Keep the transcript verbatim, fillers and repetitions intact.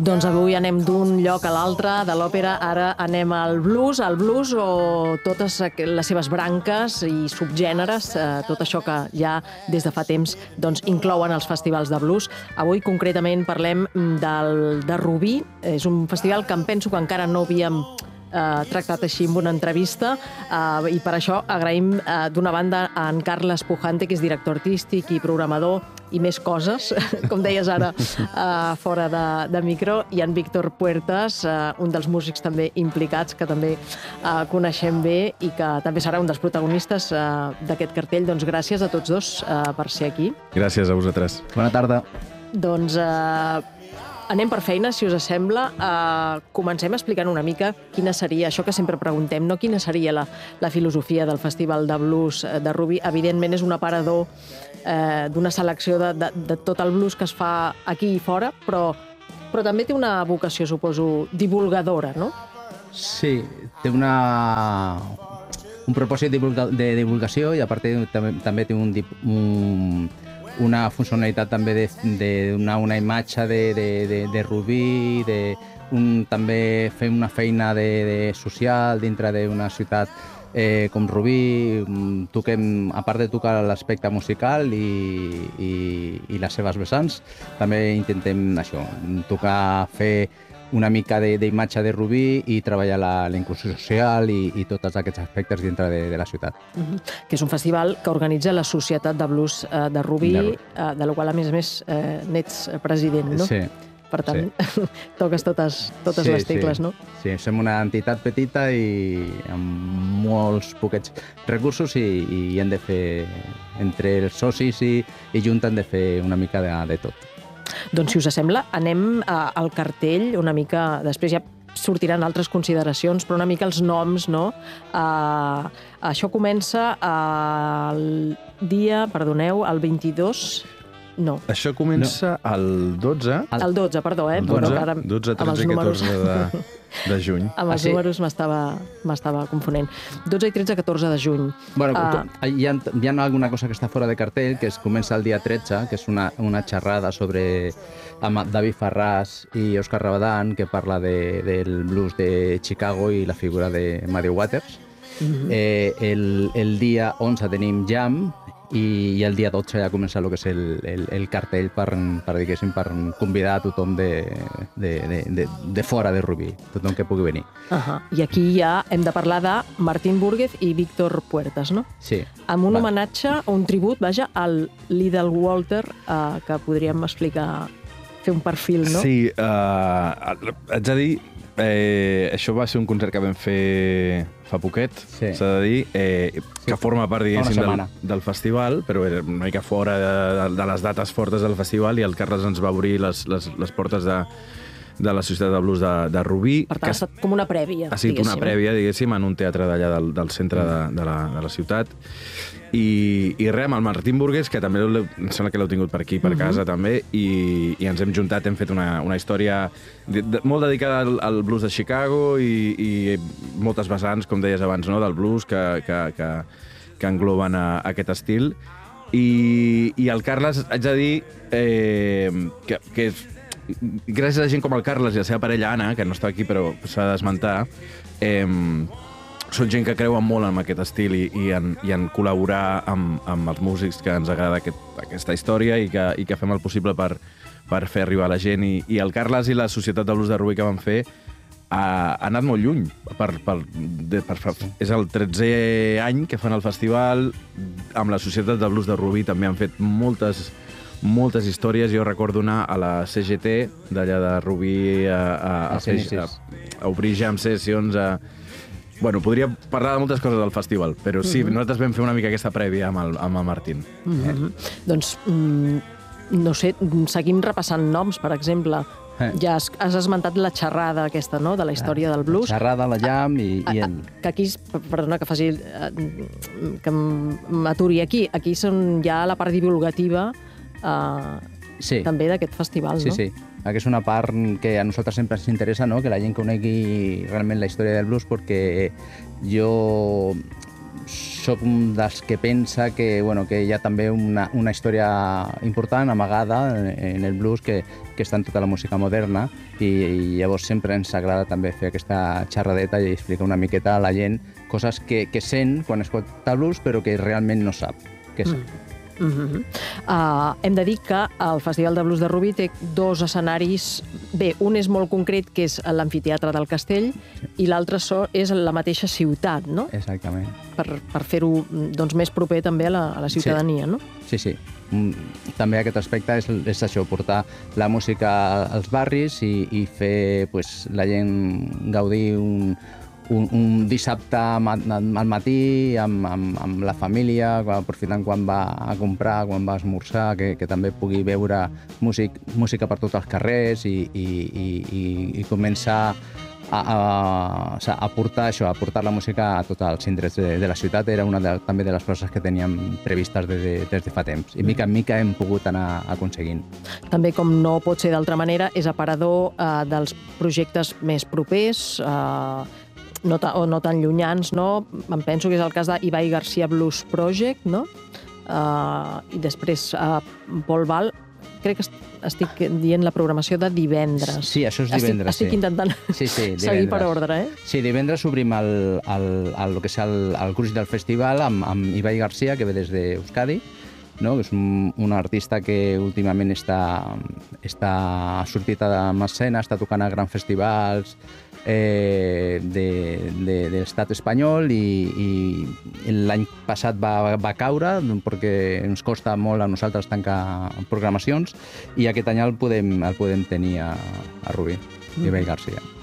Doncs avui anem d'un lloc a l'altre, de l'òpera, ara anem al blues, al blues o totes les seves branques i subgèneres, eh, tot això que ja des de fa temps doncs, inclouen els festivals de blues. Avui concretament parlem del, de Rubí, és un festival que em penso que encara no havíem Eh, tractat així en una entrevista eh, i per això agraïm eh, d'una banda a en Carles Pujante, que és director artístic i programador i més coses, com deies ara eh, fora de, de micro, i en Víctor Puertas, eh, un dels músics també implicats que també eh, coneixem bé i que també serà un dels protagonistes eh, d'aquest cartell. Doncs gràcies a tots dos eh, per ser aquí. Gràcies a vosaltres. Bona tarda. Doncs eh, anem per feina, si us sembla. Uh, comencem explicant una mica quina seria, això que sempre preguntem, no? Quina seria la, la filosofia del Festival de Blues de Rubí. Evidentment és un aparador eh, d'una selecció de, de, de tot el blues que es fa aquí i fora, però, però també té una vocació, suposo, divulgadora, no? Sí, té una... un propòsit de divulgació i a part també, també té un... un... una funcionalitat també de, de donar una imatge de, de, de, de Rubí, de un, també fer una feina de, de social dintre d'una ciutat eh, com Rubí. Toquem, a part de tocar l'aspecte musical i, i, i les seves vessants, també intentem això, tocar, fer una mica d'imatge de, de Rubí i treballar la, la inclusió social i, i tots aquests aspectes dintre de, de la ciutat. Uh-huh. Que és un festival que organitza la Societat de Blues eh, de Rubí, de, eh, de la qual, a més a més, eh, n'ets president, no? Sí. Per tant, sí. toques totes, totes sí, les tecles, sí. no? Sí, som una entitat petita i amb molts poquets recursos i, i hem de fer, entre els socis i, i junta, hem de fer una mica de, de tot. Doncs, si us sembla, anem al cartell una mica... Després ja sortiran altres consideracions, però una mica els noms, no? Uh, això comença el dia, perdoneu, el vint-i-dos... No. Això comença no. el dotze... El dotze, perdó, eh? El dotze, bueno, ara, dotze, tretze i catorze de, de juny. Amb els ah, sí? números m'estava confonent. dotze i tretze, catorze de juny. Bueno, uh, hi, ha, hi ha alguna cosa que està fora de cartell, que es comença el dia tretze, que és una, una xerrada sobre amb David Farràs i Òscar Rabadán, que parla de, del blues de Chicago i la figura de Muddy Waters. Uh-huh. eh, el, el dia onze tenim Jam, i, i el dia dotze ja comença el que és el, el, el cartell per, per, diguéssim, per convidar a tothom de, de, de, de, de fora de Rubí, tothom que pugui venir. Uh-huh. I aquí ja hem de parlar de Martín Búrguez i Víctor Puertas, no? Sí. Amb un Va. homenatge, o un tribut, vaja, al Little Walter, uh, que podríem explicar, fer un perfil, no? Sí, uh, haig de dir, eh, això va ser un concert que vam fer fa poquet, s'ha sí. de dir, eh, que forma part, diguéssim, del, del festival, però era una mica fora de, de les dates fortes del festival, i el Carles ens va obrir les, les, les portes de, de la Societat de Blues de, de Rubí. Per tant, ha estat com una prèvia, Ha estat una prèvia, diguéssim, en un teatre d'allà del, del centre de, de, la, de la ciutat. I, i res, amb el Martín Burgués, que també em sembla que l'heu tingut per aquí, per uh-huh. casa també, i, i ens hem juntat, hem fet una, una història de, de, molt dedicada al, al blues de Chicago i, i moltes vessants, com deies abans, no?, del blues que, que, que, que engloben a, a aquest estil. I, I el Carles, haig de dir eh, que, que és, gràcies a gent com el Carles i la seva parella Anna, que no està aquí però s'ha d'esmentar, eh, són gent que creuen molt en aquest estil i, i, en, i en col·laborar amb, amb els músics que ens agrada aquest, aquesta història i que, i que fem el possible per, per fer arribar a la gent. I, i el Carles i la Societat de Blues de Rubí que van fer ha, ha anat molt lluny. Per, per, de, per, és el tretzè any que fan el festival. Amb la Societat de Blues de Rubí també han fet moltes, moltes històries. Jo recordo anar a la C G T d'allà de Rubí a, a, a, a, fer, a, a obrir jam sessions, a... Bueno, podria parlar de moltes coses del festival, però sí, mm-hmm. nosaltres vam fer una mica aquesta prèvia amb el, amb el Martín. Mm-hmm. Eh? Doncs, mm, no sé, seguim repassant noms, per exemple. Eh. Ja has, has esmentat la xerrada aquesta, no?, de la història del blues. La xerrada, la jam i... i el... Que aquí, perdona que faci... que m'aturi aquí. Aquí són ja la part divulgativa eh, sí. també d'aquest festival, sí, no? Sí, sí. Aquesta és una part que a nosaltres sempre ens interessa, no?, que la gent conegui realment la història del blues, perquè jo soc un dels que pensa que, bueno, que hi ha també una, una història important, amagada, en el blues, que, que està en tota la música moderna i, i llavors sempre ens agrada també fer aquesta xerradeta i explicar una miqueta a la gent coses que, que sent quan escolta blues però que realment no sap què és. Mm. Mm-hmm. uh, hem de dir que el Festival de Blues de Rubí té dos escenaris. Bé, un és molt concret, que és l'amfiteatre del Castell, i l'altre so, és la mateixa ciutat, no? Exactament. Per, per fer-ho doncs, més proper també a la, a la ciutadania, sí. no? Sí, sí. També aquest aspecte és, és això, portar la música als barris i, i fer pues, la gent gaudir un, un, un dissabte al matí amb, amb, amb la família, aprofitant quan va a comprar, quan va a esmorzar, que, que també pugui veure músic, música per tots els carrers i, i, i, i començar a, a, a portar això, a portar la música a tots els indrets de, de la ciutat. Era una de, també de les coses que teníem previstes des de, des de fa temps. I mica en mica hem pogut anar aconseguint. També, com no pot ser d'altra manera, és aparador eh, dels projectes més propers, eh, no ta, o no tan llunyans, no? Em penso que és el cas d'Ibai Garcia Blues Project, no? Uh, I després uh, Pol Val, crec que estic dient la programació de divendres. Sí, això és divendres. Estic, estic sí. intentant sí, sí, seguir per ordre, eh? Sí, divendres obrim el, el, el, el, que és el, el curs del festival amb, amb Ibai Garcia, que ve des d'Euskadi, no? És un, un artista que últimament està, està sortit a escena, està tocant a grans festivals eh, de, de, de l'estat espanyol i, i l'any passat va, va caure perquè ens costa molt a nosaltres tancar programacions i aquest any el podem, el podem tenir a, a Rubí, mm. Ibai Garcia.